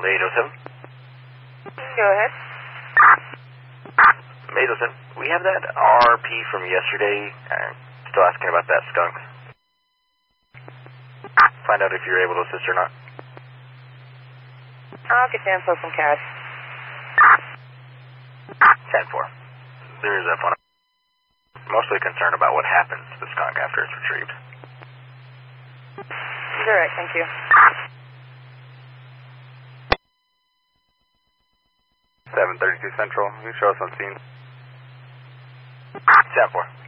807. Go ahead. 807. We have that RP from yesterday. Still asking about that skunk. Find out if you're able to assist or not. I'll get the info from CAD. 10-4. There is up on it. Mostly concerned about what happens to the skunk after it's retrieved. Direct, thank you. 732 Central, you show us on scene. 10-4.